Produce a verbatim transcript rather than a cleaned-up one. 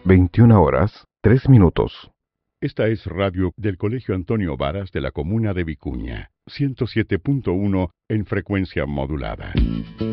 veintiuna horas, tres minutos. Esta es radio del Colegio Antonio Varas de la comuna de Vicuña, ciento siete punto uno en frecuencia modulada.